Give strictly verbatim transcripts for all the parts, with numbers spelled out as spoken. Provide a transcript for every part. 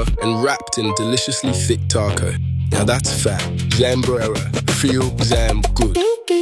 and wrapped in deliciously thick taco. Now that's fat. Zambrera. Feel Zam good.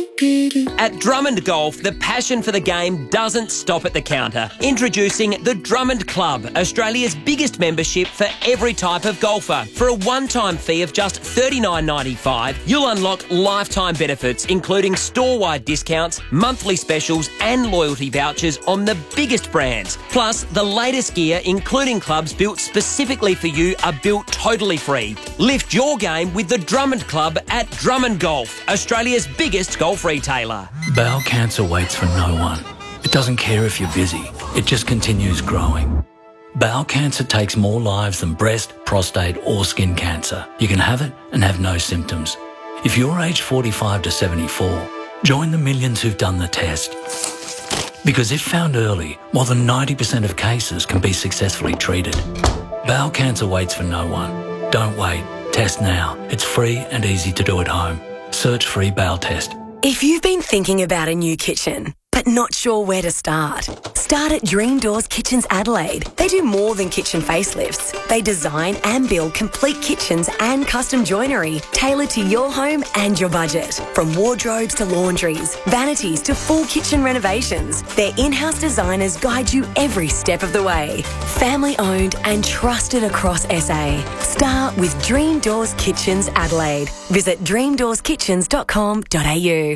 At Drummond Golf, the passion for the game doesn't stop at the counter. Introducing the Drummond Club, Australia's biggest membership for every type of golfer. For a one-time fee of just thirty-nine ninety-five, you'll unlock lifetime benefits, including store-wide discounts, monthly specials and loyalty vouchers on the biggest brands. Plus, the latest gear, including clubs built specifically for you, are built totally free. Lift your game with the Drummond Club at Drummond Golf, Australia's biggest golf retailer. Bowel cancer waits for no one. It doesn't care if you're busy. It just continues growing. Bowel cancer takes more lives than breast, prostate or skin cancer. You can have it and have no symptoms. If you're aged forty-five to seventy-four, join the millions who've done the test. Because if found early, more than ninety percent of cases can be successfully treated. Bowel cancer waits for no one. Don't wait. Test now. It's free and easy to do at home. Search free bowel test. If you've been thinking about a new kitchen, but not sure where to start, start at Dream Doors Kitchens Adelaide. They do more than kitchen facelifts. They design and build complete kitchens and custom joinery tailored to your home and your budget. From wardrobes to laundries, vanities to full kitchen renovations, their in-house designers guide you every step of the way. Family owned and trusted across S A. Start with Dream Doors Kitchens Adelaide. Visit dream doors kitchens dot com dot a u.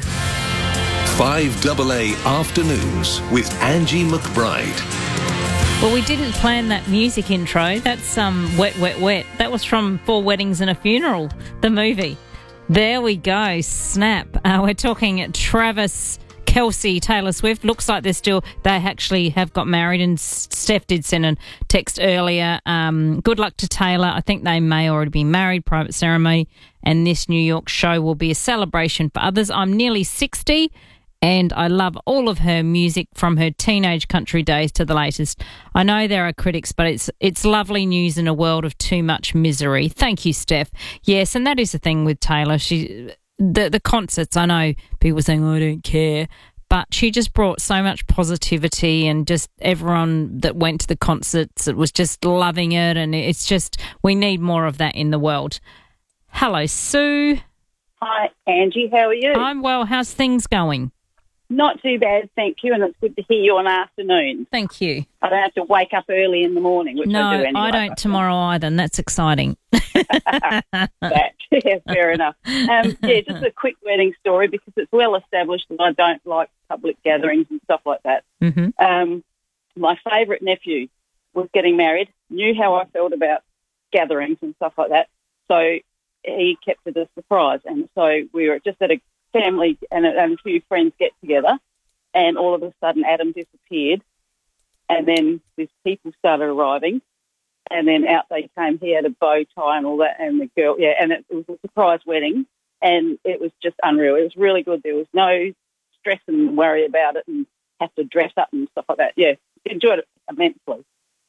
five A A Afternoons with Angie McBride. Well, we didn't plan that music intro. That's um, Wet, Wet, Wet. That was from Four Weddings and a Funeral, the movie. There we go. Snap. Uh, we're talking Travis, Kelsey, Taylor Swift. Looks like they're still, they actually have got married, and Steph did send a text earlier. Um, good luck to Taylor. I think they may already be married, private ceremony, and this New York show will be a celebration for others. I'm nearly sixty. And I love all of her music from her teenage country days to the latest. I know there are critics, but it's it's lovely news in a world of too much misery. Thank you, Steph. Yes, and that is the thing with Taylor. She the the concerts, I know people saying, oh, I don't care, but she just brought so much positivity, and just everyone that went to the concerts, it was just loving it, and it's just, we need more of that in the world. Hello, Sue. Hi, Angie. How are you? I'm well. How's things going? Not too bad, thank you, and it's good to hear you on afternoon. Thank you. I don't have to wake up early in the morning, which no, I do anyway. I don't tomorrow either, and that's exciting. that, yeah, fair enough. Um, yeah, just a quick wedding story, because it's well established that I don't like public gatherings and stuff like that. Mm-hmm. Um, my favourite nephew was getting married, knew how I felt about gatherings and stuff like that, so he kept it a surprise, and so we were just at a family and a, and a few friends get together, and all of a sudden Adam disappeared, and then these people started arriving, and then out they came. He had a bow tie and all that, and the girl, yeah, and it, it was a surprise wedding, and it was just unreal. It was really good. There was no stress and worry about it and have to dress up and stuff like that. Yeah, enjoyed it immensely.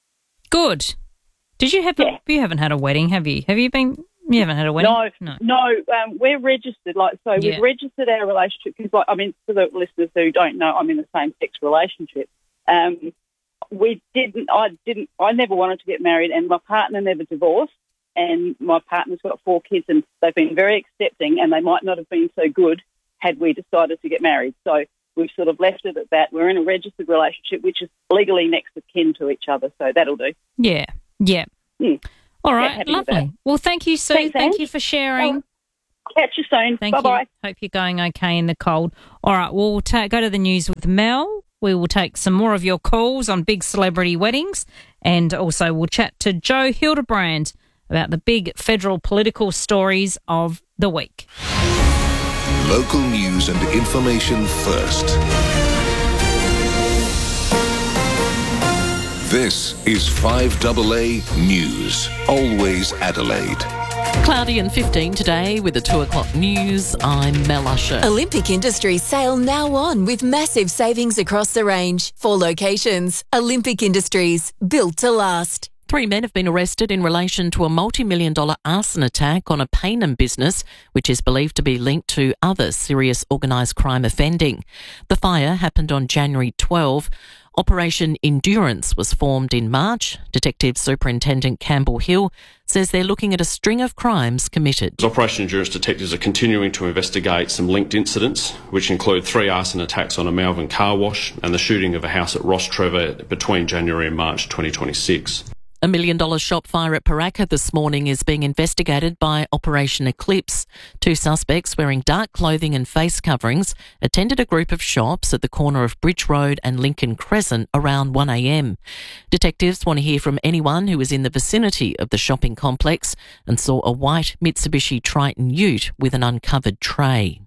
Good. Did you have? Yeah. A, you haven't had a wedding, have you? Have you been? You haven't had a wedding? No, no. no um, we're registered. Like, so Yeah. we've registered our relationship because, like, I mean, for the listeners who don't know, I'm in the same-sex relationship. Um, we didn't. I didn't. I never wanted to get married, and my partner never divorced. And my partner's got four kids, and they've been very accepting, and they might not have been so good had we decided to get married. So we've sort of left it at that. We're in a registered relationship, which is legally next of kin to each other. So that'll do. Yeah. Yeah. Hmm. All Yeah, right, happy with lovely. that. Well, thank you, Sue. Thanks, Thank Ange. you for sharing. Oh, catch you soon. Thank Bye-bye. you. Hope you're going okay in the cold. All right, we'll ta- go to the news with Mel. We will take some more of your calls on big celebrity weddings, and also we'll chat to Joe Hildebrand about the big federal political stories of the week. Local news and information first. This is five A A News. Always Adelaide. Cloudy and fifteen today with the two o'clock news. I'm Mel Usher. Olympic Industries sale now on with massive savings across the range. Four locations. Olympic Industries, built to last. Three men have been arrested in relation to a multi-million dollar arson attack on a Payneham business, which is believed to be linked to other serious organised crime offending. The fire happened on January twelfth. Operation Endurance was formed in March. Detective Superintendent Campbell Hill says they're looking at a string of crimes committed. As Operation Endurance detectives are continuing to investigate some linked incidents, which include three arson attacks on a Malvern car wash and the shooting of a house at Ross Trevor between January and March twenty twenty-six. A million-dollar shop fire at Paraka this morning is being investigated by Operation Eclipse. Two suspects wearing dark clothing and face coverings attended a group of shops at the corner of Bridge Road and Lincoln Crescent around one a m. Detectives want to hear from anyone who was in the vicinity of the shopping complex and saw a white Mitsubishi Triton ute with an uncovered tray.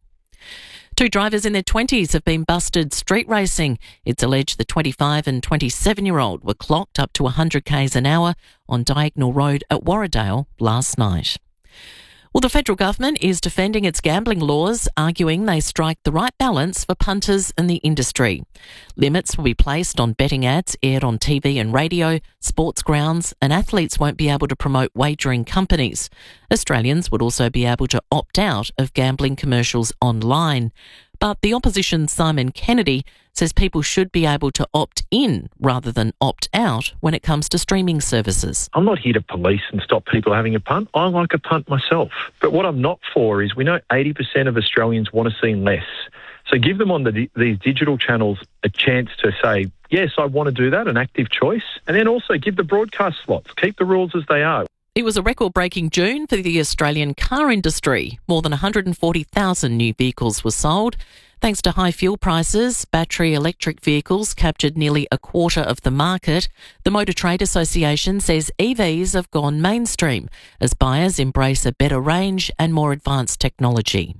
Two drivers in their twenties have been busted street racing. It's alleged the twenty-five and twenty-seven-year-old were clocked up to one hundred kays an hour on Diagonal Road at Warradale last night. Well, the federal government is defending its gambling laws, arguing they strike the right balance for punters and the industry. Limits will be placed on betting ads aired on T V and radio, sports grounds, and athletes won't be able to promote wagering companies. Australians would also be able to opt out of gambling commercials online. But the opposition's Simon Kennedy says people should be able to opt in rather than opt out when it comes to streaming services. I'm not here to police and stop people having a punt. I like a punt myself. But what I'm not for is we know eighty percent of Australians want to see less. So give them on the, these digital channels a chance to say, yes, I want to do that, an active choice. And then also give the broadcast slots. Keep the rules as they are. It was a record-breaking June for the Australian car industry. More than one hundred forty thousand new vehicles were sold. Thanks to high fuel prices, battery electric vehicles captured nearly a quarter of the market. The Motor Trade Association says E Vs have gone mainstream as buyers embrace a better range and more advanced technology.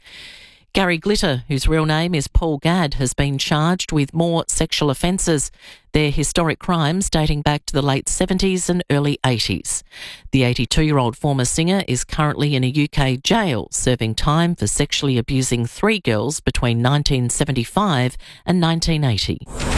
Gary Glitter, whose real name is Paul Gadd, has been charged with more sexual offences. They're historic crimes dating back to the late seventies and early eighties. The eighty-two-year-old former singer is currently in a U K jail, serving time for sexually abusing three girls between nineteen seventy-five and nineteen eighty.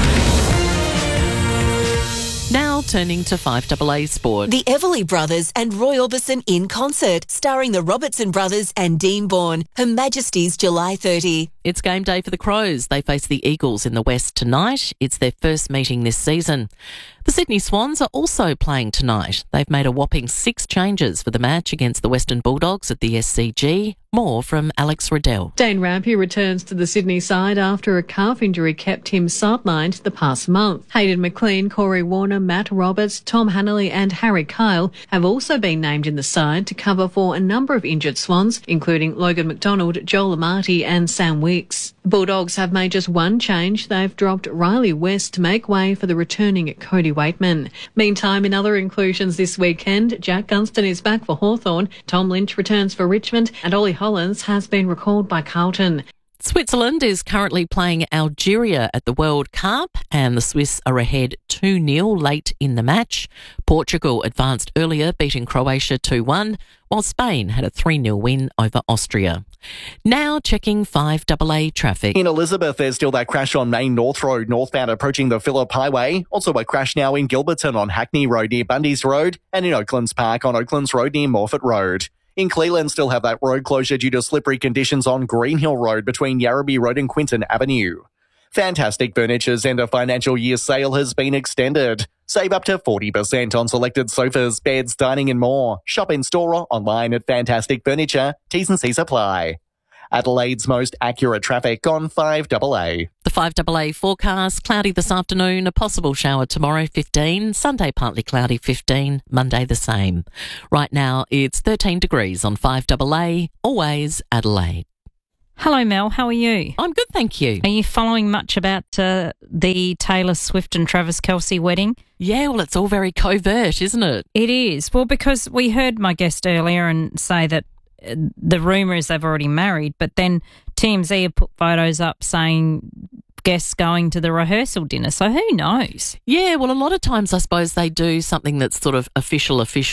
Now turning to five A A Sport. The Everly Brothers and Roy Orbison in concert, starring the Robertson Brothers and Dean Bourne. Her Majesty's July thirtieth. It's game day for the Crows. They face the Eagles in the West tonight. It's their first meeting this season. The Sydney Swans are also playing tonight. They've made a whopping six changes for the match against the Western Bulldogs at the S C G. More from Alex Riddell. Dane Rampe returns to the Sydney side after a calf injury kept him sidelined the past month. Hayden McLean, Corey Warner, Matt Roberts, Tom Hanley and Harry Kyle have also been named in the side to cover for a number of injured Swans, including Logan McDonald, Joel Amati and Sam Wicks. The Bulldogs have made just one change. They've dropped Riley West to make way for the returning Cody Waitman. Meantime, in other inclusions this weekend, Jack Gunston is back for Hawthorn, Tom Lynch returns for Richmond and Ollie Hollins has been recalled by Carlton. Switzerland is currently playing Algeria at the World Cup and the Swiss are ahead two nil late in the match. Portugal advanced earlier, beating Croatia two one, while Spain had a three nil win over Austria. Now checking five A A traffic. In Elizabeth, there's still that crash on Main North Road, northbound approaching the Phillip Highway. Also a crash now in Gilberton on Hackney Road near Bundy's Road and in Oaklands Park on Oaklands Road near Morfett Road. In Cleveland, still have that road closure due to slippery conditions on Greenhill Road between Yarrabee Road and Quinton Avenue. Fantastic Furniture's end of financial year sale has been extended. Save up to forty percent on selected sofas, beds, dining and more. Shop in store or online at Fantastic Furniture. T's and C's apply. Adelaide's most accurate traffic on five A A. The five A A forecast, cloudy this afternoon, a possible shower tomorrow, fifteen, Sunday partly cloudy, fifteen, Monday the same. Right now it's thirteen degrees on five A A, always Adelaide. Hello, Mel. How are you? I'm good, thank you. Are you following much about uh, the Taylor Swift and Travis Kelce wedding? Yeah, well, it's all very covert, isn't it? It is. Well, because we heard my guest earlier and say that the rumour is they've already married, but then T M Z have put photos up saying guests going to the rehearsal dinner, so who knows? Yeah, well, a lot of times I suppose they do something that's sort of official official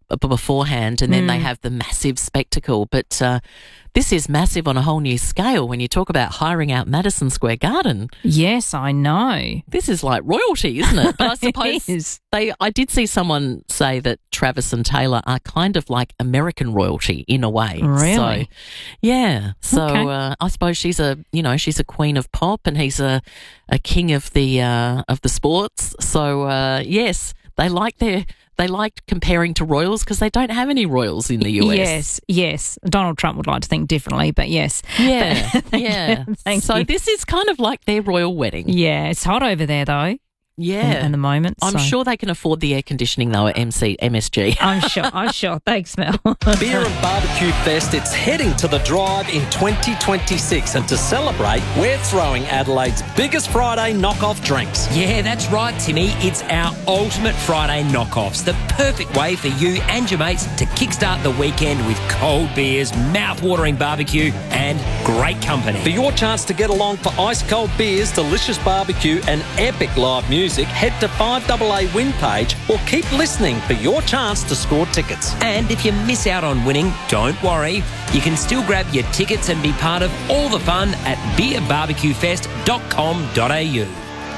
beforehand, and then Mm. they have the massive spectacle. But uh, this is massive on a whole new scale when you talk about hiring out Madison Square Garden. Yes, I know. This is like royalty, isn't it? But I suppose It is. they. I did see someone say that Travis and Taylor are kind of like American royalty in a way. Really? So, yeah. So Okay. uh, I suppose she's a, you know, she's a queen of pop, and he's a, a king of the uh, of the sports. So uh, yes, they like their. They like comparing to royals because they don't have any royals in the U S. Yes, yes. Donald Trump would like to think differently, but yes. Yeah, Thank yeah. you. Thank so you. this is kind of like their royal wedding. Yeah, it's hot over there though. Yeah. in, in the moment. I'm so. sure they can afford the air conditioning though at M C, M S G. I'm sure. I'm sure. Thanks, Mel. Beer and Barbecue Fest, it's heading to the Drive in twenty twenty-six, and to celebrate, we're throwing Adelaide's biggest Friday knockoff drinks. Yeah, that's right, Timmy. It's our ultimate Friday knockoffs. The perfect way for you and your mates to kickstart the weekend with cold beers, mouth-watering barbecue, and great company. For your chance to get along for ice-cold beers, delicious barbecue, and epic live music, head to five A A Win page or keep listening for your chance to score tickets. And if you miss out on winning, don't worry. You can still grab your tickets and be part of all the fun at beer barbecue fest dot com dot a u.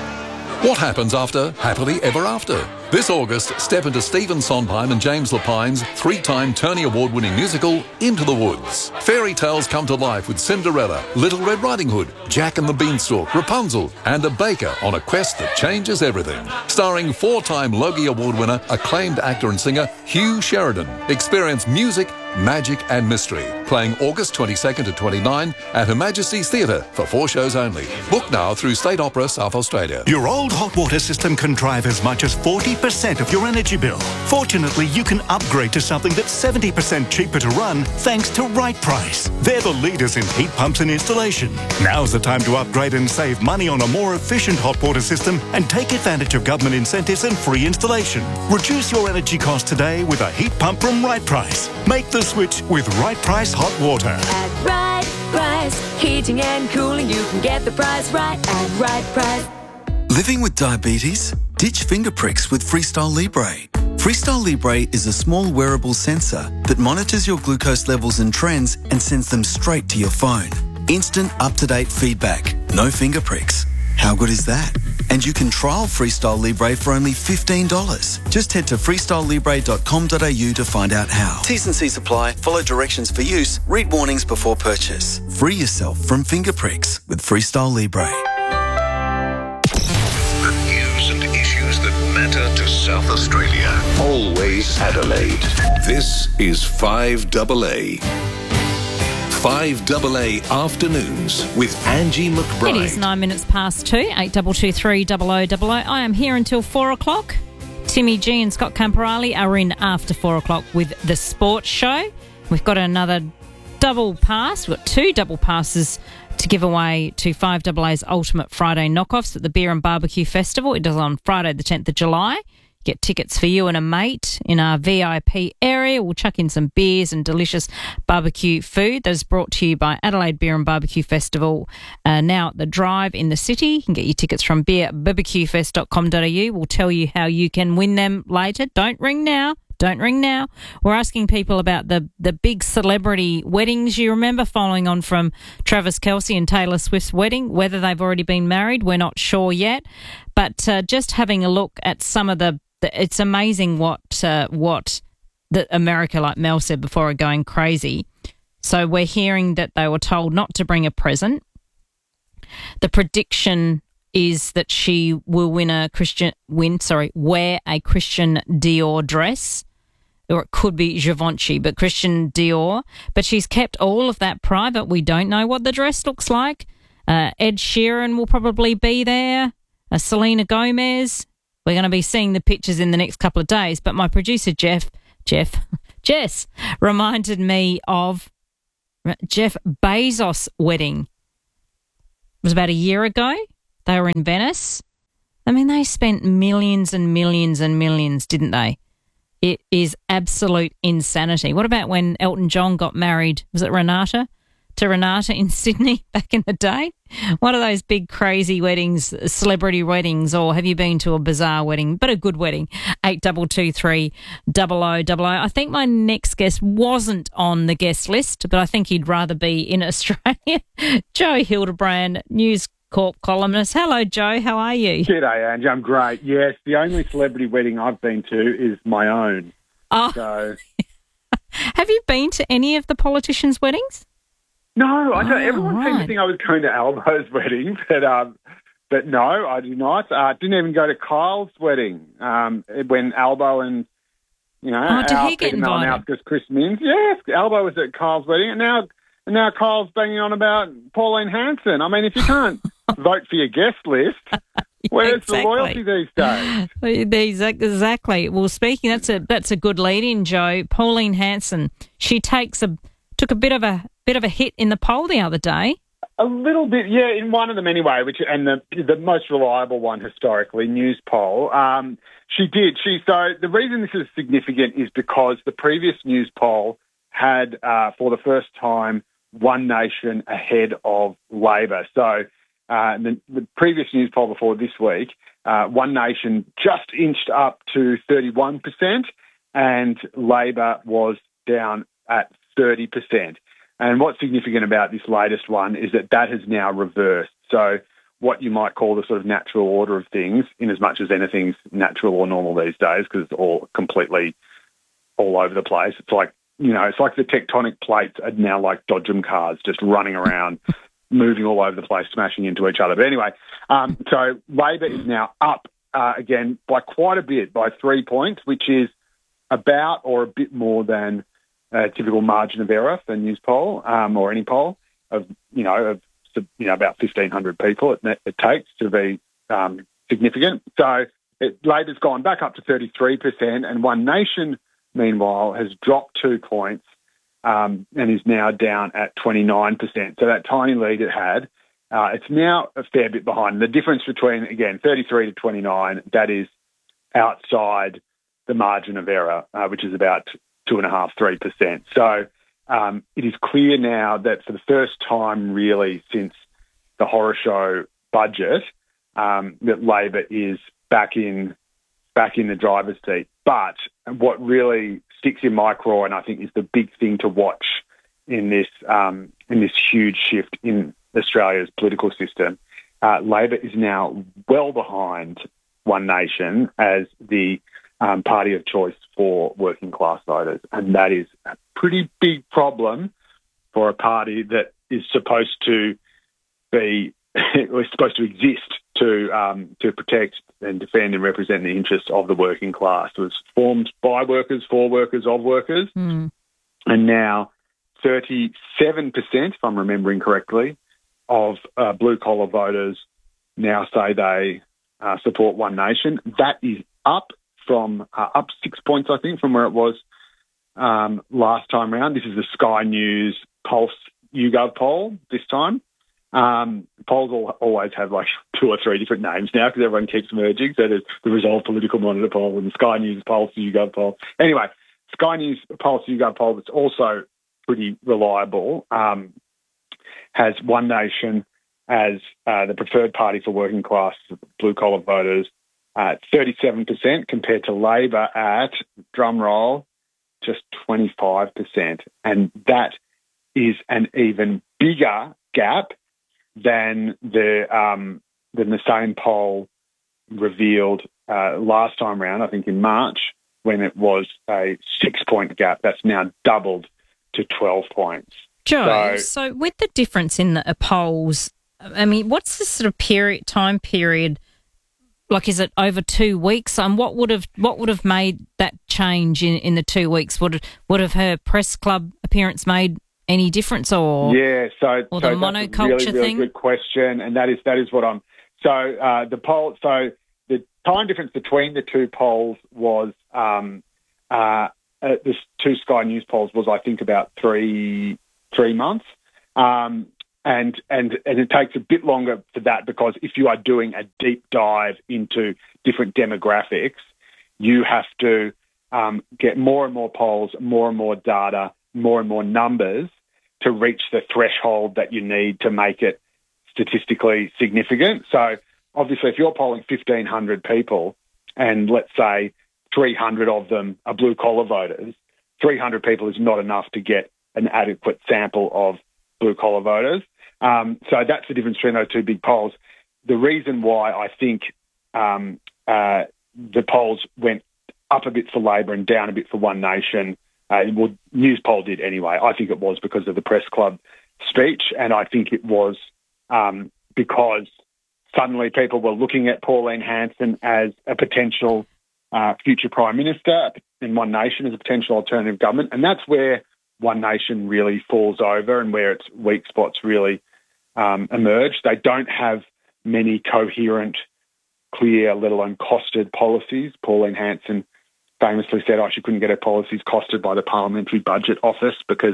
What happens after Happily Ever After? This August, step into Stephen Sondheim and James Lapine's three-time Tony Award-winning musical, Into the Woods. Fairy tales come to life with Cinderella, Little Red Riding Hood, Jack and the Beanstalk, Rapunzel, and a baker on a quest that changes everything. Starring four-time Logie Award winner, acclaimed actor and singer Hugh Sheridan. Experience music, magic and mystery. Playing August twenty-second to twenty-ninth at Her Majesty's Theatre for four shows only. Book now through State Opera, South Australia. Your old hot water system can drive as much as forty percent of your energy bill. Fortunately, you can upgrade to something that's seventy percent cheaper to run thanks to Right Price. They're the leaders in heat pumps and installation. Now's the time to upgrade and save money on a more efficient hot water system and take advantage of government incentives and free installation. Reduce your energy costs today with a heat pump from Right Price. Make the switch with Right Price Hot Water. At Right Price, heating and cooling, you can get the price right at Right Price. Living with diabetes? Ditch finger pricks with Freestyle Libre. Freestyle Libre is a small wearable sensor that monitors your glucose levels and trends and sends them straight to your phone. Instant, up-to-date feedback. No finger pricks. How good is that? And you can trial Freestyle Libre for only fifteen dollars. Just head to freestyle libre dot com dot a u to find out how. T's and C's apply. Follow directions for use. Read warnings before purchase. Free yourself from finger pricks with Freestyle Libre. The news and issues that matter to South Australia. Always Adelaide. This is five A A. five A A Afternoons with Angie McBride. It is nine minutes past two, eight double two three double o double o. I am here until four o'clock. Timmy G and Scott Camperali are in after four o'clock with the sports show. We've got another double pass. We've got two double passes to give away to five A A's Ultimate Friday Knockoffs at the Beer and Barbecue Festival. It is on Friday the tenth of July. Get tickets for you and a mate in our V I P area. We'll chuck in some beers and delicious barbecue food that is brought to you by Adelaide Beer and Barbecue Festival. Uh, now at the Drive in the city. You can get your tickets from beer b b q fest dot com dot a u. We'll tell you how you can win them later. Don't ring now. Don't ring now. We're asking people about the, the big celebrity weddings you remember, following on from Travis Kelce and Taylor Swift's wedding. Whether they've already been married, we're not sure yet. But uh, just having a look at some of the, the it's amazing what uh, what the America, like Mel said before, are going crazy. So we're hearing that they were told not to bring a present. The prediction is that she will win a Christian win. Sorry, wear a Christian Dior dress. Or it could be Givenchy, but Christian Dior. But she's kept all of that private. We don't know what the dress looks like. Uh, Ed Sheeran will probably be there. Uh, Selena Gomez. We're going to be seeing the pictures in the next couple of days. But my producer, Jeff, Jeff, Jess, reminded me of Jeff Bezos' wedding. It was about a year ago. They were in Venice. I mean, they spent millions and millions and millions, didn't they? It is absolute insanity. What about when Elton John got married? Was it Renata? to Renata in Sydney back in the day? One of those big crazy weddings, celebrity weddings, or have you been to a bizarre wedding, but a good wedding? eight two two three, double oh double oh. I think my next guest wasn't on the guest list, but I think he'd rather be in Australia. Joe Hildebrand, News Corp columnist. Hello, Joe. How are you? G'day, Angie. I'm great. Yes, the only celebrity wedding I've been to is my own. Oh. So, have you been to any of the politicians' weddings? no, I don't. Oh, Everyone seemed to right. think I was going to Albo's wedding, but um, but no, I did not. Uh, didn't even go to Kyle's wedding um, when Albo and you know Oh, did our he get Peter invited? Malinowskis, Chris Minns. Yes, Albo was at Kyle's wedding, and now and now Kyle's banging on about Pauline Hanson. I mean, if you can't vote for your guest list, where's exactly. the loyalty these days? Exac- Exactly. Well, speaking, that's a that's a good lead-in, Joe. Pauline Hanson, she takes a took a bit of a bit of a hit in the poll the other day. A little bit, yeah, in one of them anyway, which and the the most reliable one historically, News Poll. Um, she did. She so the reason this is significant is because the previous News Poll had, uh, for the first time, One Nation ahead of Labor. So uh, the, the previous News Poll before this week, uh, One Nation just inched up to thirty-one percent, and Labor was down at thirty percent. And what's significant about this latest one is that that has now reversed. So what you might call the sort of natural order of things, in as much as anything's natural or normal these days, because it's all completely all over the place. It's like, you know, it's like the tectonic plates are now like dodgem cars, just running around, moving all over the place, smashing into each other. But anyway, um, so Labor is now up uh, again by quite a bit, by three points, which is about or a bit more than a typical margin of error for News Poll um, or any poll of, you know, of you know about fifteen hundred people it, it takes to be um, significant. So it, Labor's gone back up to thirty-three percent, and One Nation, meanwhile, has dropped two points um, and is now down at twenty-nine percent. So that tiny lead it had, uh, it's now a fair bit behind. The difference between, again, thirty-three to twenty-nine, that is outside the margin of error, uh, which is about two and a half, three percent. So um, it is clear now that for the first time, really, since the horror show budget, um, that Labor is back in back in the driver's seat. But what really sticks in my craw, and I think is the big thing to watch in this um, in this huge shift in Australia's political system, uh, Labor is now well behind One Nation as the Um, party of choice for working class voters, and that is a pretty big problem for a party that is supposed to be is supposed to exist to um, to protect and defend and represent the interests of the working class. It was formed by workers, for workers, of workers, Mm. and now thirty-seven percent, if I'm remembering correctly, of uh, blue collar voters now say they uh, support One Nation. That is up. From uh, up six points, I think, from where it was um, last time round. This is the Sky News Pulse YouGov poll this time. Um, polls all, always have like two or three different names now because everyone keeps merging. So there's the Resolve Political Monitor poll and the Sky News Pulse YouGov poll. Anyway, Sky News Pulse YouGov poll that's also pretty reliable um, has One Nation as uh, the preferred party for working class blue-collar voters, Uh, thirty-seven percent compared to Labor at, drum roll, just twenty-five percent. And that is an even bigger gap than the um, than the same poll revealed uh, last time round, I think in March, when it was a six-point gap. That's now doubled to twelve points. Joe, So, so with the difference in the uh, polls, I mean, what's the sort of period, time period? Like, is it over two weeks? Um, what would have what would have made that change in, in the two weeks? Would would have her press club appearance made any difference, or yeah, so, or so the that's monoculture a really, really thing? good question, and that is that is what I'm. So uh, the poll, so the time difference between the two polls was um, uh, uh, the two Sky News polls was I think about three three months. Um, And, and and it takes a bit longer for that because if you are doing a deep dive into different demographics, you have to um, get more and more polls, more and more data, more and more numbers to reach the threshold that you need to make it statistically significant. So obviously if you're polling fifteen hundred people and let's say three hundred of them are blue-collar voters, three hundred people is not enough to get an adequate sample of blue-collar voters. Um, so that's the difference between those two big polls. The reason why I think um, uh, the polls went up a bit for Labor and down a bit for One Nation, uh, well, News Poll did anyway. I think it was because of the Press Club speech, and I think it was um, because suddenly people were looking at Pauline Hanson as a potential uh, future Prime Minister and One Nation as a potential alternative government, and that's where One Nation really falls over and where its weak spots really um, emerge. They don't have many coherent, clear, let alone costed policies. Pauline Hanson famously said, oh, she couldn't get her policies costed by the Parliamentary Budget Office because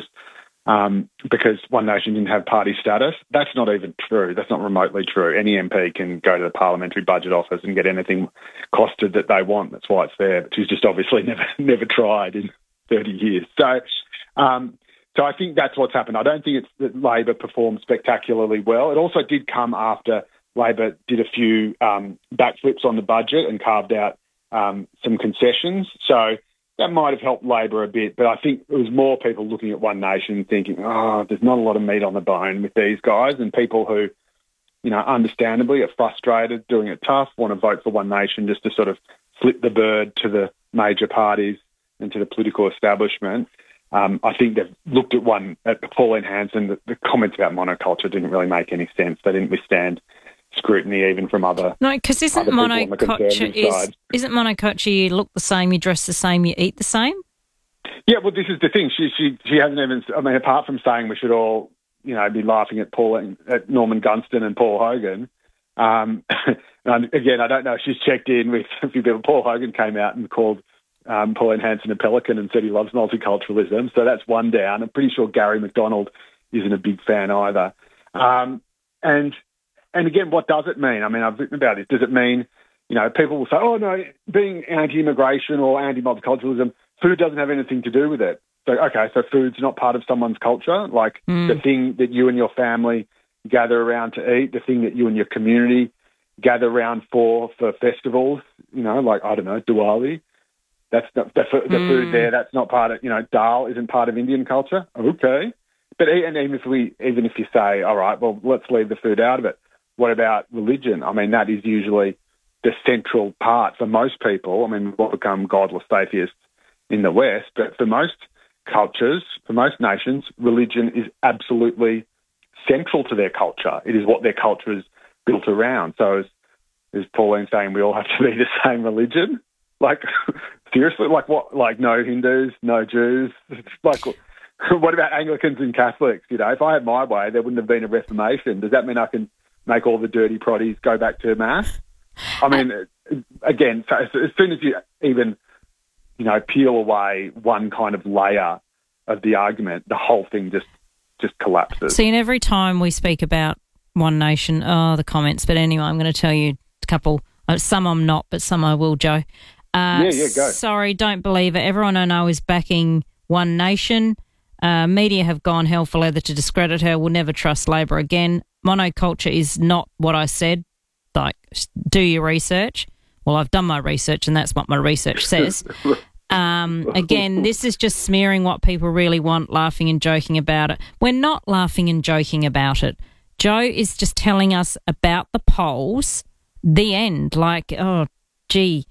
um, because One Nation didn't have party status. That's not even true. That's not remotely true. Any M P can go to the Parliamentary Budget Office and get anything costed that they want. That's why it's there. But she's just obviously never never tried in thirty years. So um, so I think that's what's happened. I don't think it's that Labor performed spectacularly well. It also did come after Labor did a few um, backflips on the budget and carved out um, some concessions. So that might have helped Labor a bit, but I think it was more people looking at One Nation thinking, oh, there's not a lot of meat on the bone with these guys, and people who, you know, understandably are frustrated, doing it tough, want to vote for One Nation just to sort of flip the bird to the major parties and to the political establishment. Um, I think they've looked at one at Pauline Hanson. The, the comments about monoculture didn't really make any sense. They didn't withstand scrutiny even from other no, because isn't monoculture is isn't monoculture you look the same, you dress the same, you eat the same? Yeah, well, this is the thing. She she she hasn't even. I mean, apart from saying we should all, you know, be laughing at Paul at Norman Gunston and Paul Hogan. Um, and again, I don't know if she's checked in with a few people. Paul Hogan came out and called um, Pauline Hanson a pelican and said he loves multiculturalism. So that's one down. I'm pretty sure Gary McDonald isn't a big fan either. Um, and And again, what does it mean? I mean, I've written about this. Does it mean, you know, people will say, oh, no, being anti-immigration or anti-multiculturalism, food doesn't have anything to do with it. So, okay, so food's not part of someone's culture, like mm. the thing that you and your family gather around to eat, the thing that you and your community gather around for for festivals, you know, like, I don't know, Diwali. That's not, the, the mm. food there, that's not part of, you know, dal isn't part of Indian culture. Okay. But and even if we, even if you say, all right, well, let's leave the food out of it. What about religion? I mean, that is usually the central part for most people. I mean, we've become godless atheists in the West, but for most cultures, for most nations, religion is absolutely central to their culture. It is what their culture is built around. So is, is Pauline saying we all have to be the same religion? Like, seriously? Like what? Like no Hindus, no Jews? Like, what about Anglicans and Catholics? You know, if I had my way, there wouldn't have been a Reformation. Does that mean I can make all the dirty proddies go back to Mass? I mean, again, so as soon as you even, you know, peel away one kind of layer of the argument, the whole thing just, just collapses. See, and every time we speak about One Nation, oh, the comments. But anyway, I'm going to tell you a couple. Some I'm not, but some I will, Joe. Uh, yeah, yeah, go. Sorry, don't believe it. Everyone I know is backing One Nation. Uh, media have gone hell for leather to discredit her. We'll never trust Labor again. Monoculture is not what I said. Like, do your research. Well, I've done my research, and that's what my research says. Um, again, this is just smearing what people really want, laughing and joking about it. We're not laughing and joking about it. Joe is just telling us about the polls, the end. Like, oh, gee,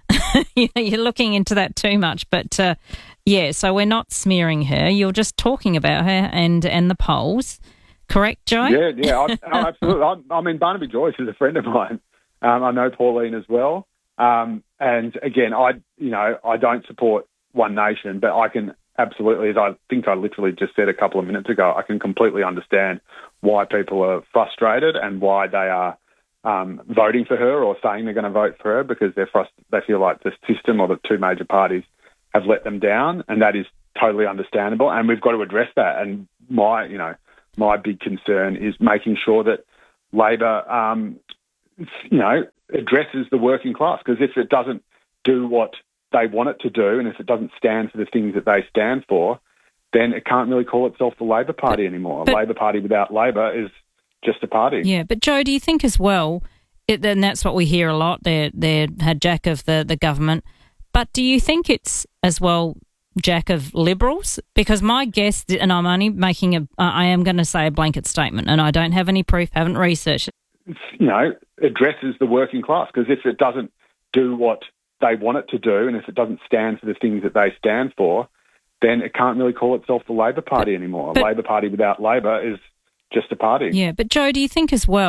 you know, you're looking into that too much. But, uh, yeah, so we're not smearing her. You're just talking about her and, and the polls. Correct, Joe? Yeah, yeah, I, oh, absolutely. I, I mean, Barnaby Joyce is a friend of mine. Um, I know Pauline as well. Um, and again, I, you know, I don't support One Nation, but I can absolutely, as I think I literally just said a couple of minutes ago, I can completely understand why people are frustrated and why they are um, voting for her or saying they're going to vote for her because they're frust- they feel like the system or the two major parties have let them down, and that is totally understandable. And we've got to address that. And my, you know, my big concern is making sure that Labor, um, you know, addresses the working class, because if it doesn't do what they want it to do and if it doesn't stand for the things that they stand for, then it can't really call itself the Labor Party but, anymore. But, a Labor Party without Labor is just a party. Yeah, but Joe, do you think as well, it, and that's what we hear a lot, they're, they're had jack of the, the government, but do you think it's as well jack of Liberals? Because my guess, and I'm only making a, I am going to say a blanket statement, and I don't have any proof, haven't researched it. You know, addresses the working class, because if it doesn't do what they want it to do, and if it doesn't stand for the things that they stand for, then it can't really call itself the Labor Party anymore. But, a Labor Party without Labor is just a party. Yeah, but Joe, do you think as well